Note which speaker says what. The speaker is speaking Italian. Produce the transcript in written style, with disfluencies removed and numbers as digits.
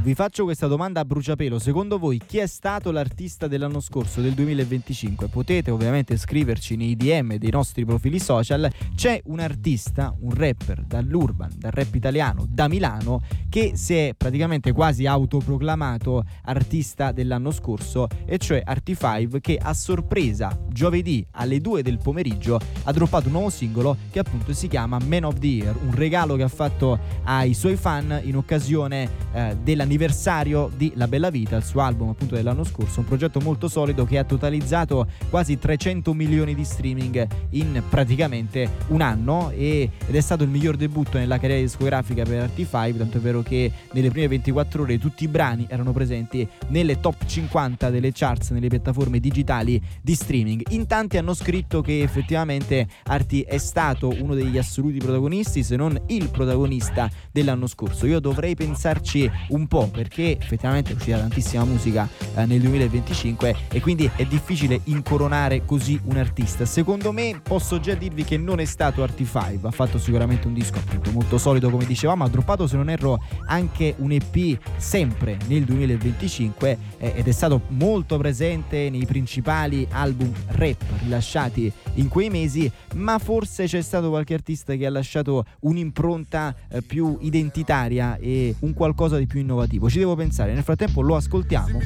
Speaker 1: vi faccio questa domanda a bruciapelo: secondo voi chi è stato l'artista dell'anno scorso, del 2025? Potete ovviamente scriverci nei DM dei nostri profili social. C'è un artista, un rapper dall'urban, dal rap italiano, da Milano, che si è praticamente quasi autoproclamato artista dell'anno scorso, e cioè Arty5, che a sorpresa giovedì alle 2 del pomeriggio ha droppato un nuovo singolo che appunto si chiama Man of the Year, un regalo che ha fatto ai suoi fan in occasione dell'anniversario di La Bella Vita, il suo album appunto dell'anno scorso. Un progetto molto solido che ha totalizzato quasi 300 milioni di streaming in praticamente un anno, ed è stato il miglior debutto nella carriera discografica per Arty5, tanto è vero che nelle prime 24 ore tutti i brani erano presenti nelle top 50 delle charts, nelle piattaforme digitali di streaming. In tanti hanno scritto che effettivamente Arty è stato uno degli assoluti protagonisti, se non il protagonista dell'anno scorso. Io dovrei pensarci un po', perché effettivamente è uscita tantissima musica nel 2025 e quindi è difficile incoronare così un artista. Secondo me posso già dirvi che non è stato Arty5, ha fatto sicuramente un disco appunto molto solido come dicevamo, ha droppato se non erro anche un EP sempre nel 2025 ed è stato molto presente nei principali album rap rilasciati in quei mesi, ma forse c'è stato qualche artista che ha lasciato un'impronta più identitaria e un qualcosa di più innovativo. Ci devo pensare, nel frattempo lo ascoltiamo.